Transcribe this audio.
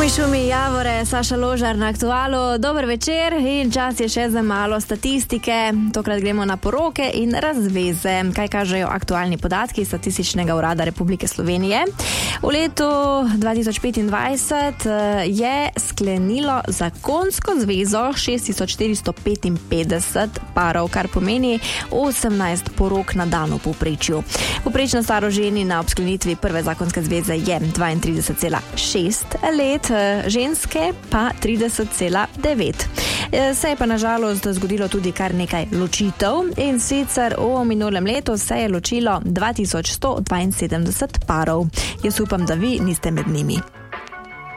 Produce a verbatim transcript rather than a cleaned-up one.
Šumi Javore, Saša Ložar na Aktualu. Dober večer in čas je še za malo statistike. Tokrat gremo na poroke in razveze. Kaj kažejo aktualni podatki Statističnega urada Republike Slovenije? V letu dva tisoč petindvajset je sklenilo zakonsko zvezo šest tisoč štiristo petinpetdeset parov, kar pomeni osemnajst porok na dan v povprečju. Povprečna starost ženina ob sklenitvi prve zakonske zveze je dvaintrideset cela šest let, ženske pa trideset cela devet. Se je pa nažalost zgodilo tudi kar nekaj ločitev, in sicer v minulem letu se je ločilo dva tisoč sto dvainsedemdeset parov. Jaz upam, da vi niste med njimi.